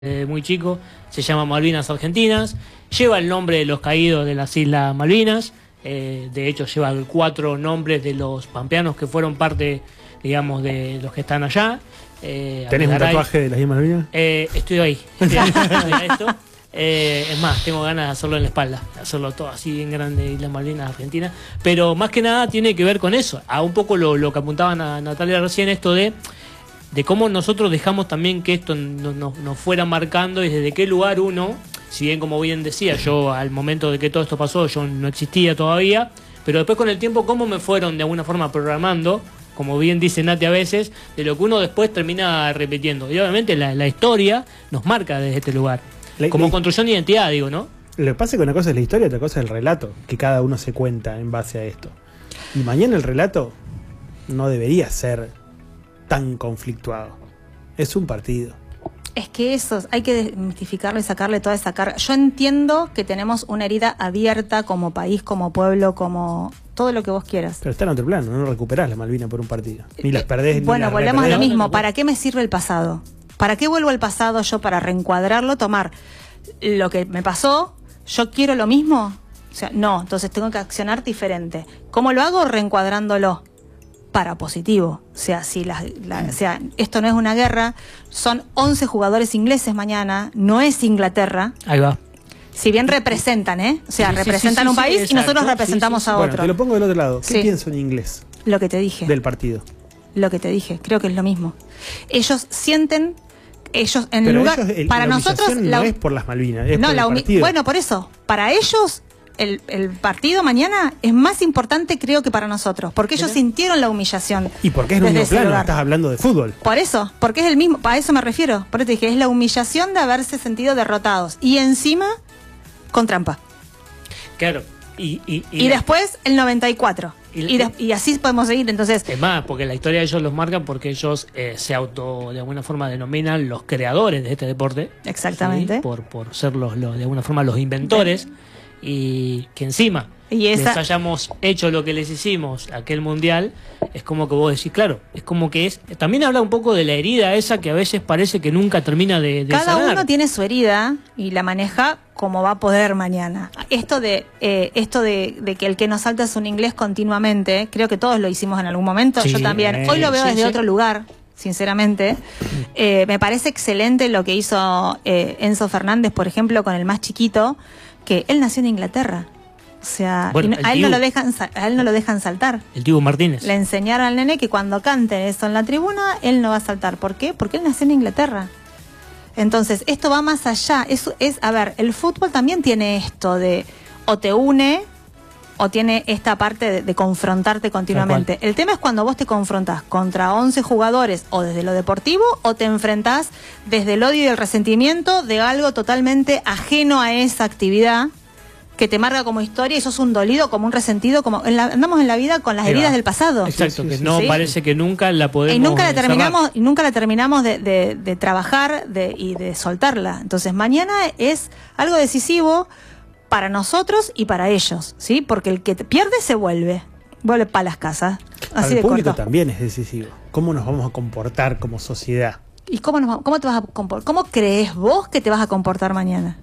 muy chico, se llama Malvinas Argentinas, lleva el nombre de los caídos de las Islas Malvinas, de hecho lleva 4 nombres de los pampeanos que fueron parte, digamos, de los que están allá. ¿Tenés un tatuaje de las Islas Malvinas? Estoy ahí, estoy a esto. Es más, tengo ganas de hacerlo en la espalda, hacerlo todo así bien grande, Islas Malvinas Argentinas, pero más que nada tiene que ver con eso, a un poco lo que apuntaba Natalia recién, esto de cómo nosotros dejamos también que esto nos fuera marcando y desde qué lugar uno, si bien como bien decía, yo al momento de que todo esto pasó, yo no existía todavía, pero después con el tiempo cómo me fueron de alguna forma programando, como bien dice Nati a veces, de lo que uno después termina repitiendo. Y obviamente la historia nos marca desde este lugar, como construcción de identidad, digo, ¿no? Lo que pasa es que una cosa es la historia, otra cosa es el relato, que cada uno se cuenta en base a esto. Y mañana el relato no debería ser tan conflictuado. Es un partido. Es que eso, hay que desmitificarlo y sacarle toda esa carga. Yo entiendo que tenemos una herida abierta como país, como pueblo, como todo lo que vos quieras. Pero está en otro plano, no recuperás la Malvinas por un partido. Ni las perdés, bueno, ni las volvemos a lo mismo. ¿Para qué me sirve el pasado? ¿Para qué vuelvo al pasado yo para reencuadrarlo, tomar lo que me pasó? ¿Yo quiero lo mismo? O sea, no, entonces tengo que accionar diferente. ¿Cómo lo hago? Reencuadrándolo para positivo. O sea, si o sea, esto no es una guerra, son 11 jugadores ingleses mañana, no es Inglaterra. Ahí va. Si bien representan, O sea, representan un país y nosotros representamos a otro. Bueno, te lo pongo del otro lado. ¿Qué pienso en inglés? Lo que te dije. Del partido. Lo que te dije, creo que es lo mismo. Ellos sienten, ellos en el lugar, para nosotros no es por las Malvinas, es por el partido. Bueno, por eso, para ellos el partido mañana es más importante, creo, que para nosotros, porque ellos sintieron la humillación. Y porque es el mismo plano, estás hablando de fútbol. Por eso, porque es el mismo, a eso me refiero. Por eso te dije, es la humillación de haberse sentido derrotados. Y encima, con trampa. Claro. Y después, el 94. Y así podemos seguir, entonces. Es más, porque la historia de ellos los marca porque ellos se de alguna forma denominan los creadores de este deporte. Exactamente. ¿Sí? Por ser de alguna forma los inventores. Y que encima les hayamos hecho lo que les hicimos aquel mundial, es como que vos decís, claro, es como que también habla un poco de la herida esa que a veces parece que nunca termina de cada sanar. Uno tiene su herida y la maneja como va a poder mañana. Esto de que el que nos salta es un inglés continuamente, creo que todos lo hicimos en algún momento, yo también, hoy lo veo desde otro lugar, sinceramente. Me parece excelente lo que hizo Enzo Fernández, por ejemplo, con el más chiquito, que él nació en Inglaterra. O sea, bueno, a él no lo dejan saltar. El Dibu Martínez. Le enseñaron al nene que cuando cante eso en la tribuna, él no va a saltar. ¿Por qué? Porque él nació en Inglaterra. Entonces, esto va más allá. Eso es, a ver, el fútbol también tiene esto de o te une o tiene esta parte de confrontarte continuamente. El tema es cuando vos te confrontás contra 11 jugadores o desde lo deportivo o te enfrentás desde el odio y el resentimiento de algo totalmente ajeno a esa actividad que te marca como historia y sos un dolido, como un resentido, como andamos en la vida con las heridas del pasado. Exacto, que no parece que nunca la podemos nunca la terminamos de trabajar y de soltarla. Entonces mañana es algo decisivo para nosotros y para ellos, ¿sí? Porque el que pierde se vuelve para las casas. Así el de público corto. También es decisivo. ¿Cómo nos vamos a comportar como sociedad? ¿Y cómo te vas a comportar? ¿Cómo crees vos que te vas a comportar mañana?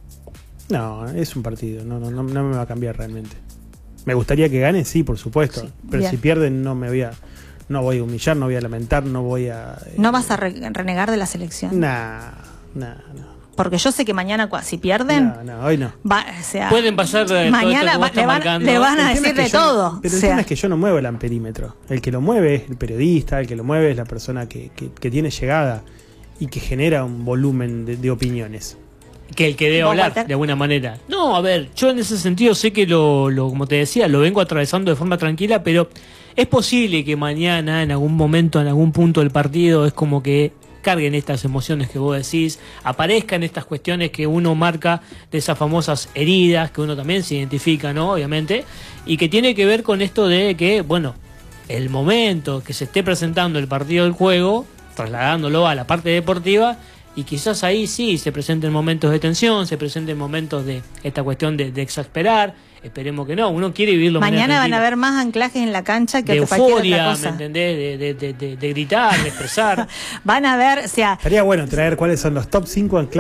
No, es un partido, no me va a cambiar realmente. Me gustaría que gane, sí, por supuesto, pero bien. Si pierden no voy a humillar, no voy a lamentar, no voy a... ¿No vas a renegar de la selección? No. Porque yo sé que mañana, si pierden... No, hoy no. O sea, pueden pasar de mañana le van a decir de todo. Pero el tema es que yo no muevo el amperímetro. El que lo mueve es el periodista, el que lo mueve es la persona que tiene llegada y que genera un volumen de opiniones. Que el que debe hablar, de alguna manera. No, a ver, yo en ese sentido sé que como te decía, lo vengo atravesando de forma tranquila, pero es posible que mañana, en algún momento, en algún punto del partido, es como que carguen estas emociones que vos decís, aparezcan estas cuestiones que uno marca de esas famosas heridas, que uno también se identifica, ¿no? Obviamente, y que tiene que ver con esto de que, bueno, el momento que se esté presentando el partido del juego, trasladándolo a la parte deportiva, y quizás ahí sí se presenten momentos de tensión, se presenten momentos de esta cuestión de exasperar. Esperemos que no, uno quiere vivirlo. Mañana van a haber más anclajes en la cancha que de cualquier euforia, otra cosa. ¿me entendés? De gritar, de expresar. Van a ver, o sea, Estaría bueno traer cuáles son los top 5